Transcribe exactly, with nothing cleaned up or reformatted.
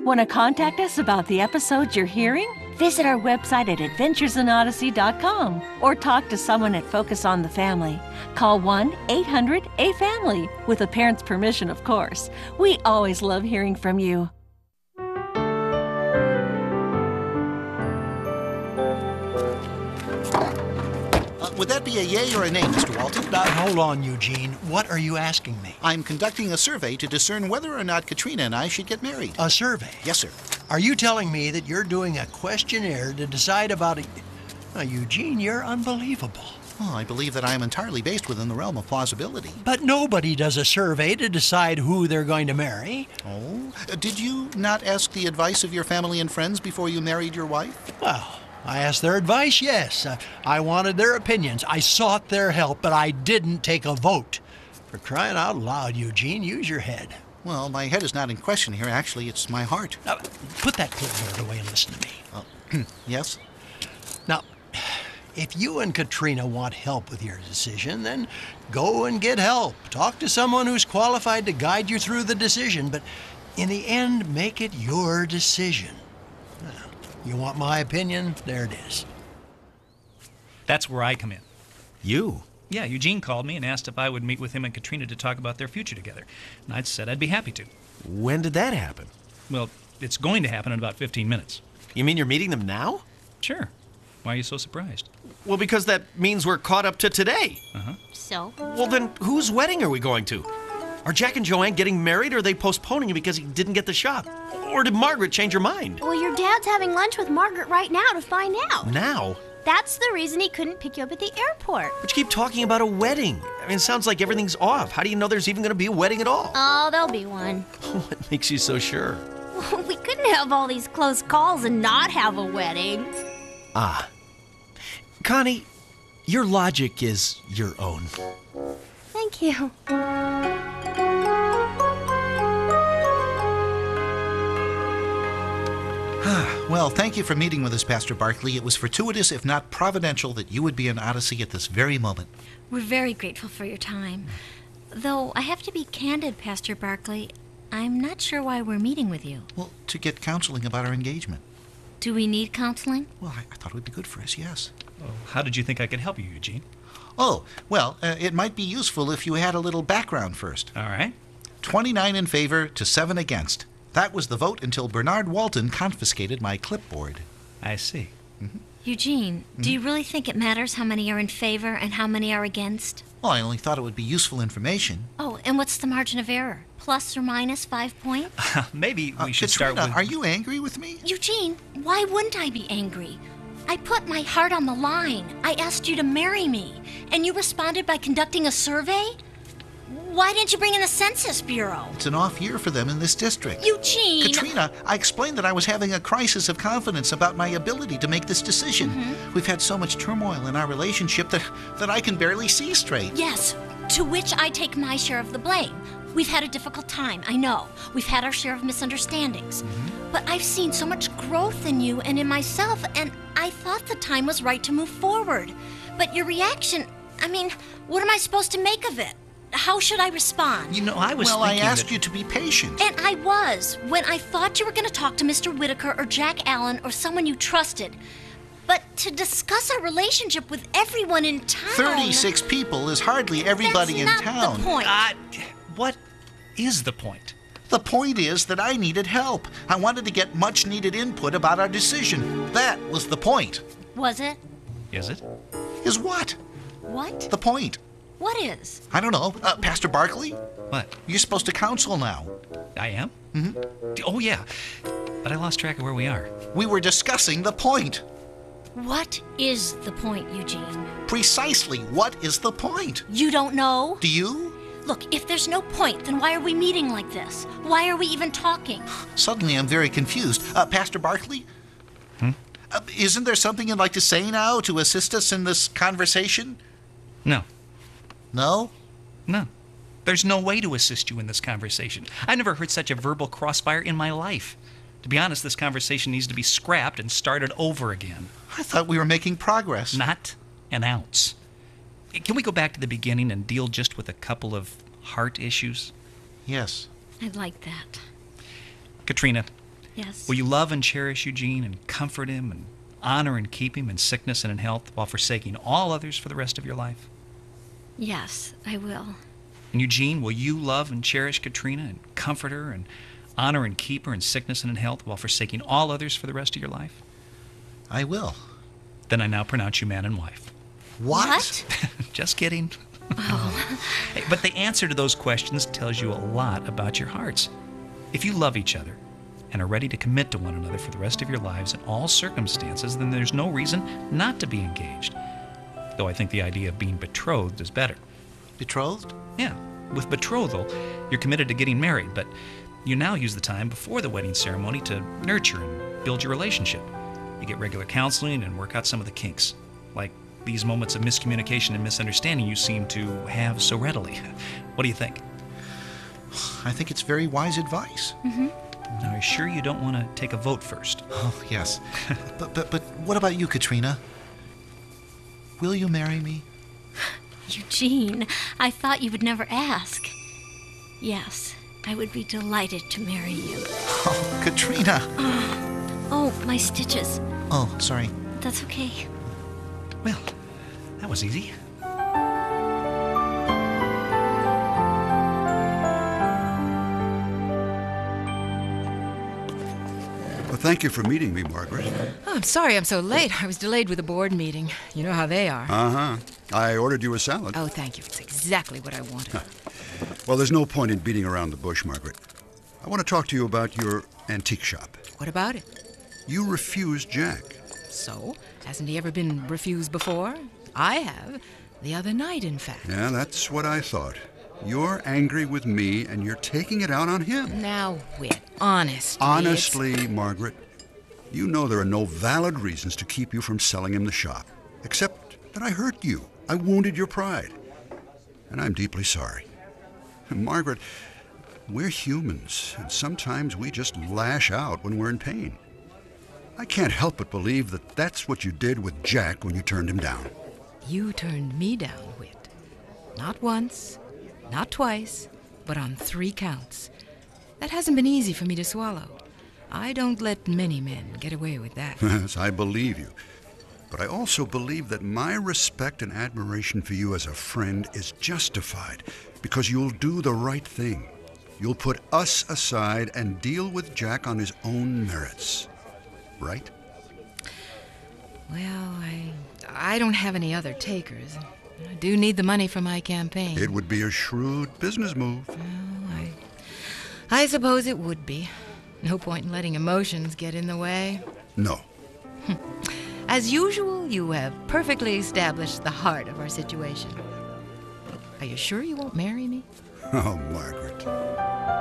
Want to contact us about the episodes you're hearing? Visit our website at adventures in odyssey dot com or talk to someone at Focus on the Family. Call one eight hundred A family, with a parent's permission, of course. We always love hearing from you. Would that be a yay or a nay, Mister Walton? Now, hold on, Eugene. What are you asking me? I'm conducting a survey to discern whether or not Katrina and I should get married. A survey? Yes, sir. Are you telling me that you're doing a questionnaire to decide about a... Now, Eugene, you're unbelievable. Oh, I believe that I am entirely based within the realm of plausibility. But nobody does a survey to decide who they're going to marry. Oh? Uh, did you not ask the advice of your family and friends before you married your wife? Well, I asked their advice, yes. Uh, I wanted their opinions. I sought their help, but I didn't take a vote. For crying out loud, Eugene, use your head. Well, my head is not in question here. Actually, it's my heart. Now, put that clipboard away and listen to me. Uh, yes? Now, if you and Katrina want help with your decision, then go and get help. Talk to someone who's qualified to guide you through the decision, but in the end, make it your decision. You want my opinion? There it is. That's where I come in. You? Yeah, Eugene called me and asked if I would meet with him and Katrina to talk about their future together. And I said I'd be happy to. When did that happen? Well, it's going to happen in about fifteen minutes. You mean you're meeting them now? Sure. Why are you so surprised? Well, because that means we're caught up to today. Uh-huh. So? Well, then whose wedding are we going to? Are Jack and Joanne getting married, or are they postponing it because he didn't get the shot? Or did Margaret change her mind? Well, your dad's having lunch with Margaret right now to find out. Now? That's the reason he couldn't pick you up at the airport. But you keep talking about a wedding. I mean, it sounds like everything's off. How do you know there's even going to be a wedding at all? Oh, there'll be one. What makes you so sure? We couldn't have all these close calls and not have a wedding. Ah. Connie, your logic is your own. Thank you. Well, thank you for meeting with us, Pastor Barkley. It was fortuitous, if not providential, that you would be in Odyssey at this very moment. We're very grateful for your time. Though I have to be candid, Pastor Barkley, I'm not sure why we're meeting with you. Well, to get counseling about our engagement. Do we need counseling? Well, I, I thought it would be good for us, yes. Oh, how did you think I could help you, Eugene? Oh, well, uh, it might be useful if you had a little background first. All right. twenty-nine in favor to seven against. That was the vote until Bernard Walton confiscated my clipboard. I see. Mm-hmm. Eugene, mm-hmm. do you really think it matters how many are in favor and how many are against? Well, I only thought it would be useful information. Oh, and what's the margin of error? Plus or minus five points? Maybe we uh, should Katrina, start with... are you angry with me? Eugene, why wouldn't I be angry? I put my heart on the line. I asked you to marry me, and you responded by conducting a survey? Why didn't you bring in the Census Bureau? It's an off year for them in this district. Eugene! Katrina, I explained that I was having a crisis of confidence about my ability to make this decision. Mm-hmm. We've had so much turmoil in our relationship that, that I can barely see straight. Yes, to which I take my share of the blame. We've had a difficult time, I know. We've had our share of misunderstandings. Mm-hmm. But I've seen so much growth in you and in myself, and I thought the time was right to move forward. But your reaction, I mean, what am I supposed to make of it? How should I respond? You know, I was Well, I thinking asked that... you to be patient. And I was, when I thought you were going to talk to Mister Whitaker or Jack Allen or someone you trusted. But to discuss our relationship with everyone in town... thirty-six people is hardly everybody in That's town. not the point. Uh, what is the point? The point is that I needed help. I wanted to get much-needed input about our decision. That was the point. Was it? Is it? Is what? What? The point. What is? I don't know. Uh, Pastor Barkley? What? You're supposed to counsel now. I am? Mm-hmm. Oh, yeah. But I lost track of where we are. We were discussing the point. What is the point, Eugene? Precisely, what is the point? You don't know? Do you? Look, if there's no point, then why are we meeting like this? Why are we even talking? Suddenly I'm very confused. Uh, Pastor Barkley? Hmm? Uh, isn't there something you'd like to say now to assist us in this conversation? No. No? No. There's no way to assist you in this conversation. I never heard such a verbal crossfire in my life. To be honest, this conversation needs to be scrapped and started over again. I thought we were making progress. Not an ounce. Can we go back to the beginning and deal just with a couple of heart issues? Yes. I'd like that. Katrina, Yes. Will you love and cherish Eugene and comfort him and honor and keep him in sickness and in health while forsaking all others for the rest of your life? Yes, I will. And Eugene, will you love and cherish Katrina and comfort her and honor and keep her in sickness and in health while forsaking all others for the rest of your life? I will. Then I now pronounce you man and wife. What? Just kidding. Oh. But the answer to those questions tells you a lot about your hearts. If you love each other and are ready to commit to one another for the rest of your lives in all circumstances, then there's no reason not to be engaged. Though I think the idea of being betrothed is better. Betrothed? Yeah. With betrothal, you're committed to getting married, but you now use the time before the wedding ceremony to nurture and build your relationship. You get regular counseling and work out some of the kinks, like these moments of miscommunication and misunderstanding you seem to have so readily. What do you think? I think it's very wise advice. Mm-hmm. Now, are you sure you don't want to take a vote first? Oh, yes. but, but, but what about you, Katrina? Will you marry me? Eugene, I thought you would never ask. Yes, I would be delighted to marry you. Oh, Katrina! Oh, my stitches. Oh, sorry. That's okay. Well, that was easy. Well, thank you for meeting me, Margaret. Oh, I'm sorry I'm so late. I was delayed with a board meeting. You know how they are. Uh-huh. I ordered you a salad. Oh, thank you. It's exactly what I wanted. Well, there's no point in beating around the bush, Margaret. I want to talk to you about your antique shop. What about it? You refused Jack. So? Hasn't he ever been refused before? I have. The other night, in fact. Yeah, that's what I thought. You're angry with me, and you're taking it out on him. Now, Whit, honestly. Honestly, it's... Margaret, you know there are no valid reasons to keep you from selling him the shop, except that I hurt you. I wounded your pride. And I'm deeply sorry. Margaret, we're humans, and sometimes we just lash out when we're in pain. I can't help but believe that that's what you did with Jack when you turned him down. You turned me down, Whit. Not once, not twice, but on three counts. That hasn't been easy for me to swallow. I don't let many men get away with that. Yes, I believe you. But I also believe that my respect and admiration for you as a friend is justified because you'll do the right thing. You'll put us aside and deal with Jack on his own merits. Right? Well, I I don't have any other takers. I do need the money for my campaign. It would be a shrewd business move. Well, I, I suppose it would be. No point in letting emotions get in the way. No. As usual, you have perfectly established the heart of our situation. Are you sure you won't marry me? Oh, Margaret.